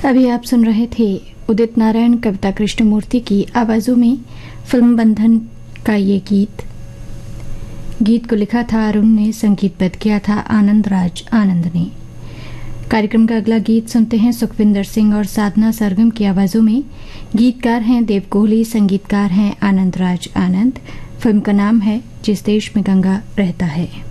अभी आप सुन रहे थे उदित नारायण कविता कृष्णमूर्ति की आवाजों में फिल्म बंधन का ये गीत को लिखा था अरुण ने, संगीतबद्ध किया था आनंद राज आनंद ने। कार्यक्रम का अगला गीत सुनते हैं सुखविंदर सिंह और साधना सरगम की आवाजों में। गीतकार हैं देव कोहली, संगीतकार हैं आनंद राज आनंद। फिल्म का नाम है जिस देश में गंगा रहता है।